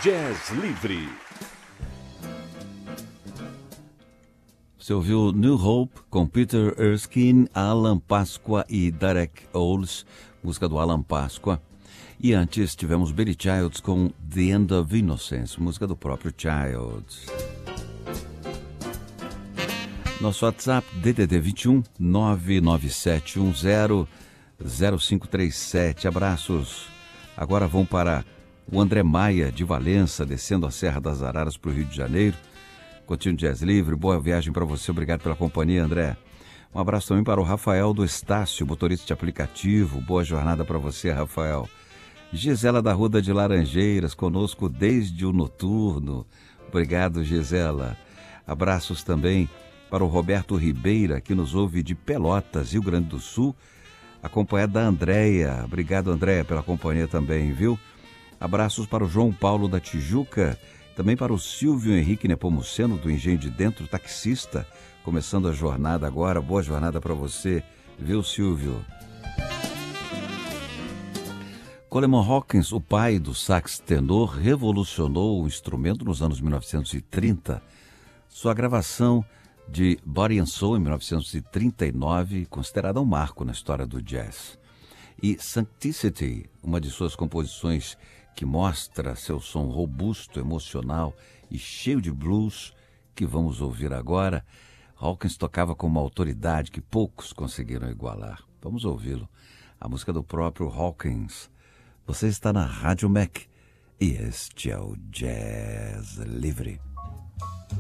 Jazz Livre. Você ouviu New Hope com Peter Erskine, Alan Pasqua e Derek Oles, música do Alan Pasqua. E antes tivemos Billy Childs com The End of Innocence, música do próprio Childs. Nosso WhatsApp DDD 21 99710 0537. Abraços. Agora vão para o André Maia, de Valença, descendo a Serra das Araras para o Rio de Janeiro. Continue Jazz Livre, boa viagem para você, obrigado pela companhia, André. Um abraço também para o Rafael do Estácio, motorista de aplicativo, boa jornada para você, Rafael. Gisela da Ruda de Laranjeiras, conosco desde o noturno, obrigado, Gisela. Abraços também para o Roberto Ribeira, que nos ouve de Pelotas, Rio Grande do Sul, acompanhado da Andréia, obrigado, Andréia, pela companhia também, viu? Abraços para o João Paulo da Tijuca, também para o Silvio Henrique Nepomuceno, do Engenho de Dentro, taxista, começando a jornada agora. Boa jornada para você, viu, Silvio? Coleman Hawkins, o pai do sax tenor, revolucionou o instrumento nos anos 1930. Sua gravação de Body and Soul, em 1939, considerada um marco na história do jazz. E Sancticity, uma de suas composições que mostra seu som robusto, emocional e cheio de blues, que vamos ouvir agora. Hawkins tocava com uma autoridade que poucos conseguiram igualar. Vamos ouvi-lo. A música do próprio Hawkins. Você está na Rádio Mac e este é o Jazz Livre.